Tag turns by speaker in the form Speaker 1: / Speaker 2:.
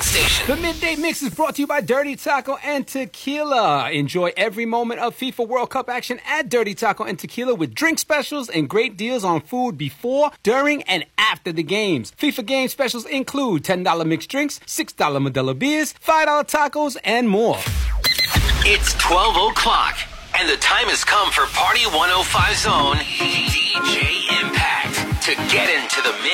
Speaker 1: morning station.
Speaker 2: The Midday Mix is brought to you by Dirty Taco and Tequila. Enjoy every moment of FIFA World Cup action at Dirty Taco and Tequila with drink specials and great deals on food before, during, and after the games. FIFA game specials include $10 mixed drinks, $6 Modelo beers, $5 tacos, and more.
Speaker 1: It's 12 o'clock, and the time has come for Party 105's own DJ Impact to get into the mix.